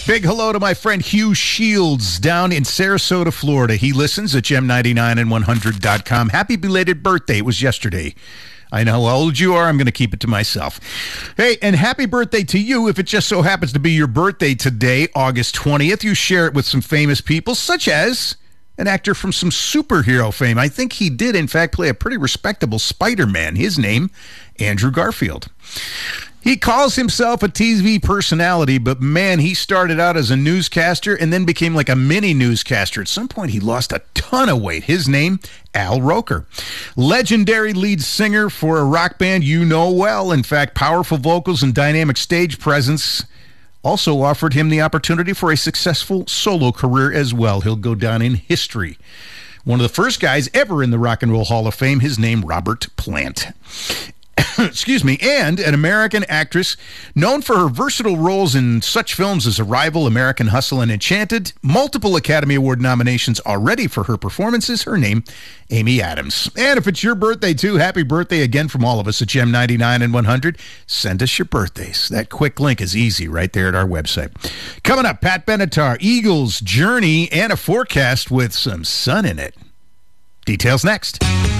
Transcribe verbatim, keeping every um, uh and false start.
Big hello to my friend Hugh Shields down in Sarasota, Florida. He listens at gem ninety-nine and one hundred dot com. Happy belated birthday. It was yesterday. I know how old you are. I'm going to keep it to myself. Hey, and happy birthday to you. If it just so happens to be your birthday today, August twentieth, you share it with some famous people, such as an actor from some superhero fame. I think he did, in fact, play a pretty respectable Spider-Man. His name, Andrew Garfield. He calls himself a T V personality, but man, he started out as a newscaster and then became like a mini newscaster. At some point, he lost a ton of weight. His name, Al Roker. Legendary lead singer for a rock band you know well. In fact, powerful vocals and dynamic stage presence also offered him the opportunity for a successful solo career as well. He'll go down in history. One of the first guys ever in the Rock and Roll Hall of Fame, his name, Robert Plant. Excuse me, and an American actress known for her versatile roles in such films as Arrival, American Hustle, and Enchanted. Multiple Academy Award nominations already for her performances. Her name, Amy Adams. And if it's your birthday, too, happy birthday again from all of us at Gem ninety-nine and one hundred. Send us your birthdays. That quick link is easy right there at our website. Coming up, Pat Benatar, Eagles, Journey, and a forecast with some sun in it. Details next.